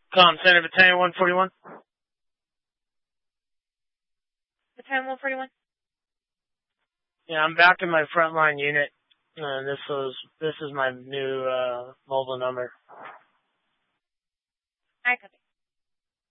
Com Center Battalion 141. Battalion 141. Yeah, I'm back in my frontline unit. This is my new mobile number. I copy.